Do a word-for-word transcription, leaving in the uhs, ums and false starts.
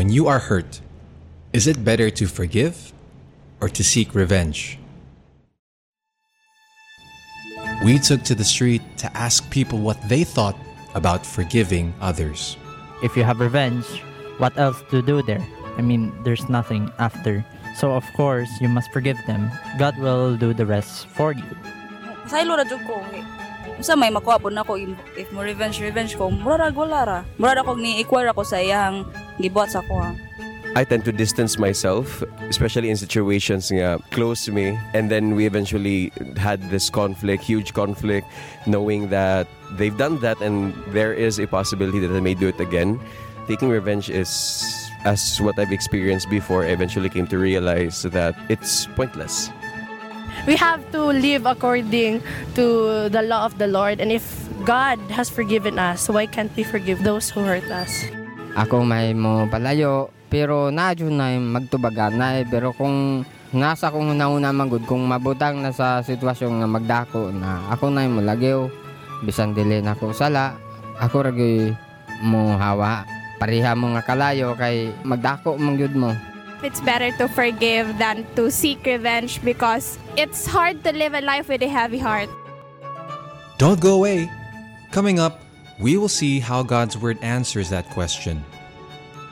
when you are hurt, is it better to forgive or to seek revenge? We took to the street to ask people what they thought about forgiving others. If you have revenge, what else to do there? I mean, there's nothing after. So of course, you must forgive them. God will do the rest for you. Saylo ra jud ko. Usa may makuha po nako if mo revenge revenge ko, mura ra wala ra. Mura ra ko ni equal ra ko sa iyang gibuhat sa ko. I tend to distance myself, especially in situations nga close to me. And then we eventually had this conflict, huge conflict, knowing that they've done that and there is a possibility that they may do it again. Taking revenge is, as what I've experienced before, I eventually came to realize that it's pointless. We have to live according to the law of the Lord. And if God has forgiven us, why can't we forgive those who hurt us? Ako may mo palayo, pero nadyo na magtubagan na. Pero kung nasa kong una-una magud, kung mabutang na sa sitwasyon nga magdako na ako na mo lagyo, bisan dili na ako sala, ako ragi mo hawa. Pareha mo nga kalayo kay magdako mong yun mo. It's better to forgive than to seek revenge because it's hard to live a life with a heavy heart. Don't go away. Coming up, we will see how God's Word answers that question.